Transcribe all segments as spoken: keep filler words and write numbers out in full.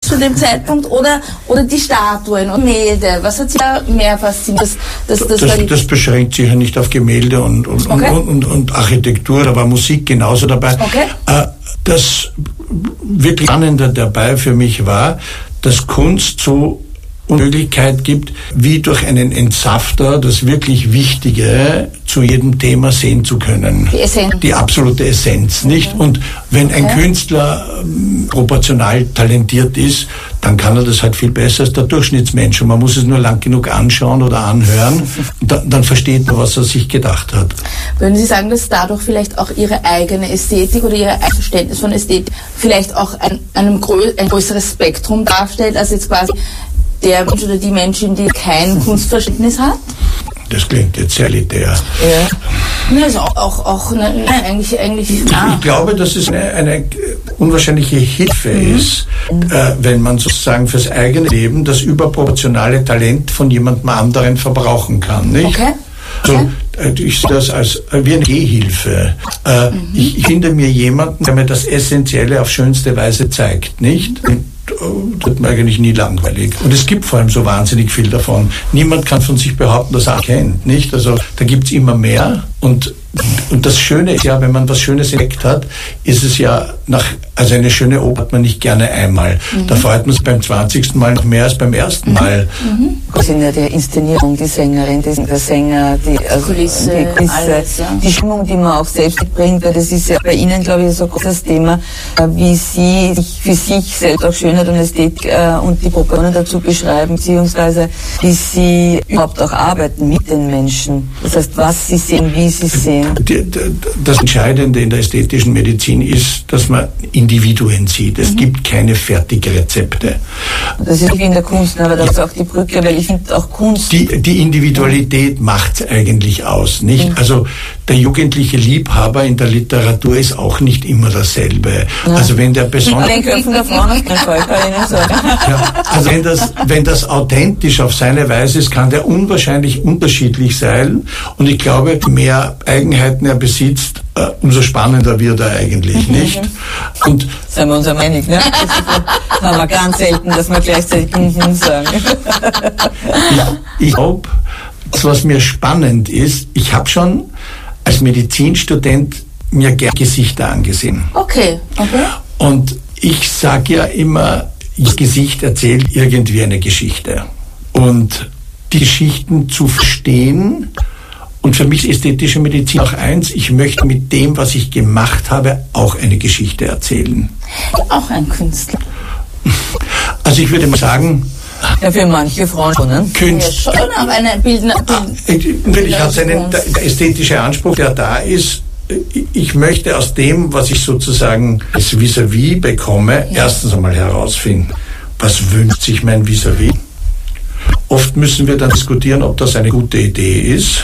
zu dem Zeitpunkt oder, oder die Statuen und Gemälde? Was hat Sie da mehr fasziniert? Das, das, das, das, das beschränkt sich ja nicht auf Gemälde und, und, okay. und, und, und Architektur, da war Musik genauso dabei. Okay. Äh, das wirklich Spannende dabei für mich war, dass Kunst so Möglichkeit gibt, wie durch einen Entsafter das wirklich Wichtige zu jedem Thema sehen zu können. Die Essenz. Die absolute Essenz, nicht? Mhm. Und wenn ein okay. Künstler ähm, proportional talentiert ist, dann kann er das halt viel besser als der Durchschnittsmensch. Und man muss es nur lang genug anschauen oder anhören, da, dann versteht man, was er sich gedacht hat. Würden Sie sagen, dass dadurch vielleicht auch Ihre eigene Ästhetik oder Ihr eigenes Verständnis von Ästhetik vielleicht auch ein, einem grö- ein größeres Spektrum darstellt, als jetzt quasi der Mensch oder die Menschen, die kein Kunstverständnis hat? Das klingt jetzt sehr elitär. Ja. Also auch, auch, auch ne, nein, eigentlich, eigentlich. Ah. Ich glaube, dass es eine, eine unwahrscheinliche Hilfe mhm. ist, äh, wenn man sozusagen fürs eigene Leben das überproportionale Talent von jemandem anderen verbrauchen kann, nicht? Okay. So, ich sehe das als wie eine Gehhilfe. Äh, mhm. ich, ich finde mir jemanden, der mir das Essentielle auf schönste Weise zeigt, nicht? Und das wird mir eigentlich nie langweilig. Und es gibt vor allem so wahnsinnig viel davon. Niemand kann von sich behaupten, dass er kennt, nicht? Also da gibt es immer mehr. Und, und das Schöne ist ja, wenn man was Schönes entdeckt hat, ist es ja nach, also eine schöne Oper hat man nicht gerne einmal. Mhm. Da freut man sich beim zwanzigsten Mal noch mehr als beim ersten Mal. Mhm. Das sind ja die Inszenierung, die Sängerin, die, der Sänger, die, also Kulisse, die, Kulisse alles, ja. die Stimmung, die man auch selbst bringt, weil das ist ja bei Ihnen, glaube ich, so ein großes Thema, wie Sie sich für sich selbst auch Schönheit und Ästhetik äh, und die Proportionen dazu beschreiben, beziehungsweise wie Sie überhaupt auch arbeiten mit den Menschen. Das heißt, was Sie sehen, wie Sie sehen. Das Entscheidende in der ästhetischen Medizin ist, dass man Individuen sieht. Es mhm. gibt keine fertigen Rezepte. Das ist wie in der Kunst, aber das ist auch die Brücke, weil ich finde auch Kunst... Die, die Individualität macht es eigentlich aus, nicht? Mhm. Also der jugendliche Liebhaber in der Literatur ist auch nicht immer dasselbe. Ja. Also wenn der besonders... Den Köpfen der Frauen auf keinen Fall, kann ich nicht sagen. Ja, also wenn das, wenn das authentisch auf seine Weise ist, kann der unwahrscheinlich unterschiedlich sein. Und ich glaube, mehr Eigenheiten er besitzt, äh, umso spannender wird er eigentlich, mhm. nicht? Und seien wir uns ja einig, ne? Das haben wir ganz selten, dass wir gleichzeitig mhm sagen. Ja, ich glaube, was mir spannend ist, ich habe schon als Medizinstudent mir gerne Gesichter angesehen. Okay, okay. Und ich sage ja immer, das Gesicht erzählt irgendwie eine Geschichte. Und die Geschichten zu verstehen, und für mich ist ästhetische Medizin auch eins, ich möchte mit dem, was ich gemacht habe, auch eine Geschichte erzählen. Auch ein Künstler. Also ich würde mal sagen... Ja, für manche Frauen schon, ne? Künstler. Ja, schon, aber eine Bildner... Natürlich hat es einen der ästhetische Anspruch, der da ist. Ich möchte aus dem, was ich sozusagen als Vis-à-vis bekomme, ja. erstens einmal herausfinden, was wünscht sich mein Vis-à-vis? Oft müssen wir dann diskutieren, ob das eine gute Idee ist.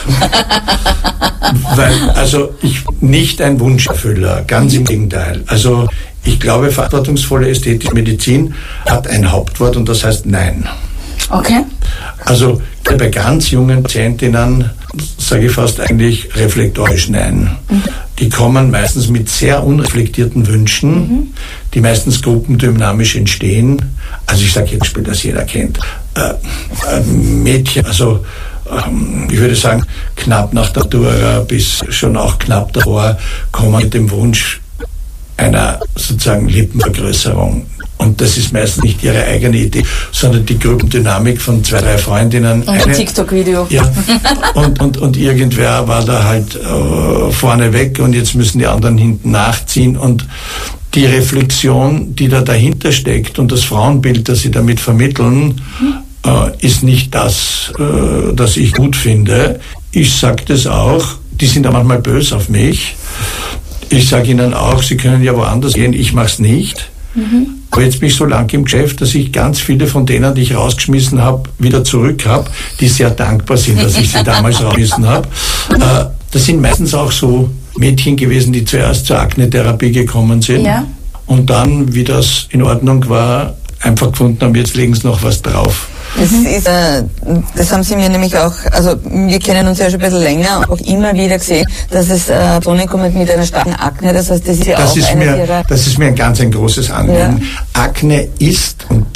Weil, also, ich nicht ein Wunscherfüller, ganz im Gegenteil. Also, ich glaube, verantwortungsvolle ästhetische Medizin hat ein Hauptwort und das heißt Nein. Okay. Also, bei ganz jungen Patientinnen sage ich fast eigentlich reflektorisch Nein. Mhm. Die kommen meistens mit sehr unreflektierten Wünschen, mhm. die meistens gruppendynamisch entstehen. Also ich sage jetzt ein Spiel, das jeder kennt. Äh, ein Mädchen, also ähm, ich würde sagen, knapp nach der Matura bis schon auch knapp davor, kommen mit dem Wunsch einer sozusagen Lippenvergrößerung. Und das ist meistens nicht ihre eigene Idee, sondern die Gruppendynamik von zwei, drei Freundinnen. Und ein TikTok-Video. Ja, und, und, und irgendwer war da halt äh, vorne weg und jetzt müssen die anderen hinten nachziehen. Und die Reflexion, die da dahinter steckt und das Frauenbild, das sie damit vermitteln, mhm. äh, ist nicht das, äh, das ich gut finde. Ich sage das auch, die sind da manchmal böse auf mich. Ich sage ihnen auch, sie können ja woanders gehen, ich mache es nicht. Mhm. Aber jetzt bin ich so lang im Geschäft, dass ich ganz viele von denen, die ich rausgeschmissen habe, wieder zurück habe, die sehr dankbar sind, dass ich sie damals rausgeschmissen habe. Äh, das sind meistens auch so Mädchen gewesen, die zuerst zur Akne-Therapie gekommen sind ja. und dann, wie das in Ordnung war, einfach gefunden haben, jetzt legen sie noch was drauf. Das, ist, äh, das haben Sie mir nämlich auch, also wir kennen uns ja schon ein bisschen länger und auch immer wieder gesehen, dass es äh, Personen kommen mit einer starken Akne, das heißt, das ist ja das auch ist eine mir, ihrer... Das ist mir ein ganz ein großes Anliegen. Ja. Akne ist und